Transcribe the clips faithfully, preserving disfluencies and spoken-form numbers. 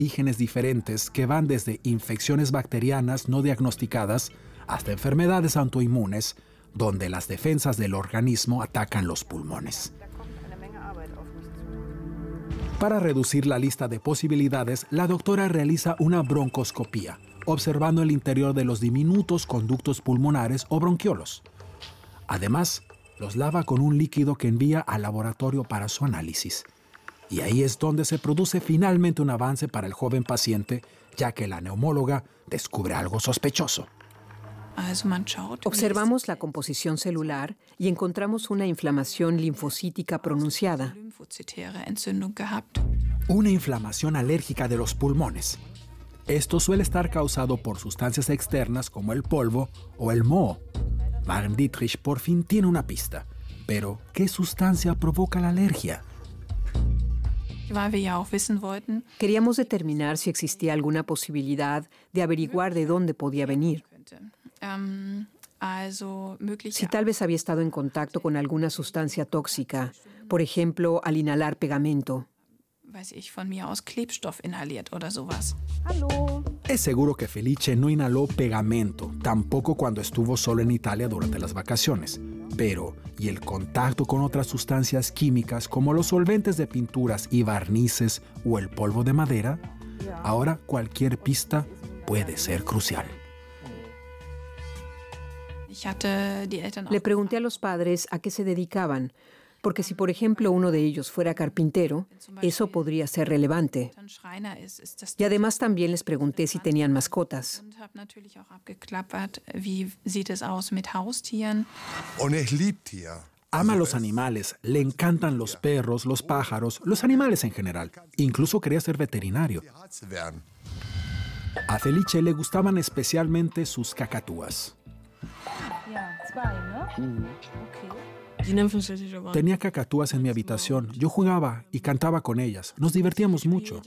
y genes diferentes que van desde infecciones bacterianas no diagnosticadas hasta enfermedades autoinmunes, donde las defensas del organismo atacan los pulmones. Para reducir la lista de posibilidades, la doctora realiza una broncoscopía, observando el interior de los diminutos conductos pulmonares o bronquiolos. Además, los lava con un líquido que envía al laboratorio para su análisis. Y ahí es donde se produce finalmente un avance para el joven paciente, ya que la neumóloga descubre algo sospechoso. Observamos la composición celular y encontramos una inflamación linfocítica pronunciada. Una inflamación alérgica de los pulmones. Esto suele estar causado por sustancias externas como el polvo o el moho. Maren Dietrich por fin tiene una pista. Pero, ¿qué sustancia provoca la alergia? Queríamos determinar si existía alguna posibilidad de averiguar de dónde podía venir. Si tal vez había estado en contacto con alguna sustancia tóxica, por ejemplo, al inhalar pegamento. Es seguro que Felice no inhaló pegamento, tampoco cuando estuvo solo en Italia durante las vacaciones. Pero, ¿y el contacto con otras sustancias químicas como los solventes de pinturas y barnices o el polvo de madera? Ahora cualquier pista puede ser crucial. Le pregunté a los padres a qué se dedicaban, porque si, por ejemplo, uno de ellos fuera carpintero, eso podría ser relevante. Y además también les pregunté si tenían mascotas. Ama los animales, le encantan los perros, los pájaros, los animales en general. Incluso quería ser veterinario. A Felice le gustaban especialmente sus cacatúas. Tenía cacatúas en mi habitación. Yo jugaba y cantaba con ellas. Nos divertíamos mucho.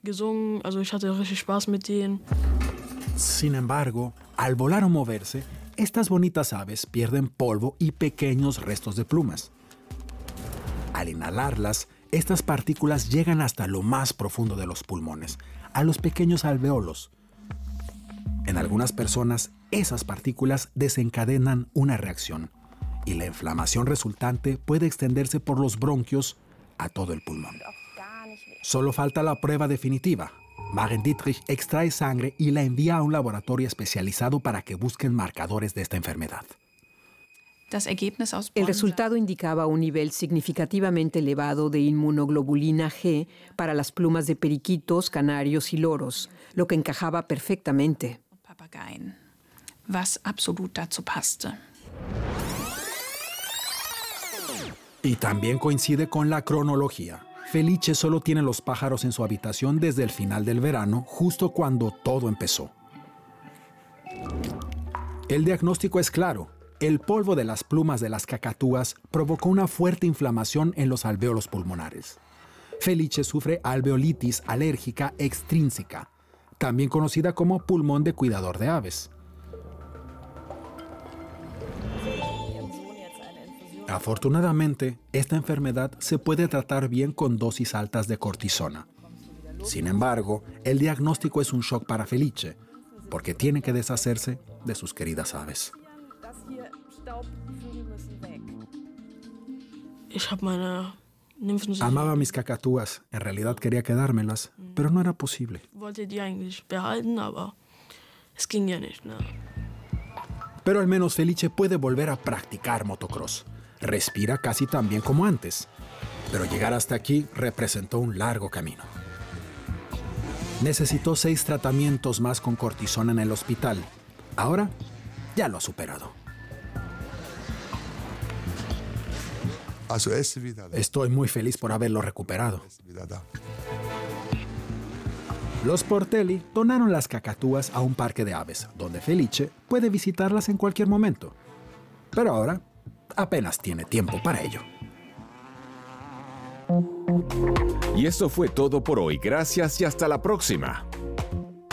Sin embargo, al volar o moverse, estas bonitas aves pierden polvo y pequeños restos de plumas. Al inhalarlas, estas partículas llegan hasta lo más profundo de los pulmones, a los pequeños alveolos. En algunas personas, esas partículas desencadenan una reacción y la inflamación resultante puede extenderse por los bronquios a todo el pulmón. Solo falta la prueba definitiva. Maren Dietrich extrae sangre y la envía a un laboratorio especializado para que busquen marcadores de esta enfermedad. El resultado indicaba un nivel significativamente elevado de inmunoglobulina G para las plumas de periquitos, canarios y loros, lo que encajaba perfectamente. Y también coincide con la cronología. Felice solo tiene los pájaros en su habitación desde el final del verano, justo cuando todo empezó. El diagnóstico es claro. El polvo de las plumas de las cacatúas provocó una fuerte inflamación en los alvéolos pulmonares. Felice sufre alveolitis alérgica extrínseca, también conocida como pulmón de cuidador de aves. Afortunadamente, esta enfermedad se puede tratar bien con dosis altas de cortisona. Sin embargo, el diagnóstico es un shock para Felice, porque tiene que deshacerse de sus queridas aves. Amaba mis cacatúas, en realidad quería quedármelas, pero no era posible. Pero al menos Felice puede volver a practicar motocross. Respira casi tan bien como antes, pero llegar hasta aquí representó un largo camino. Necesitó seis tratamientos más con cortisona en el hospital. Ahora ya lo ha superado. Estoy muy feliz por haberlo recuperado. Los Portelli donaron las cacatúas a un parque de aves, donde Felice puede visitarlas en cualquier momento. Pero ahora apenas tiene tiempo para ello. Y eso fue todo por hoy. Gracias y hasta la próxima.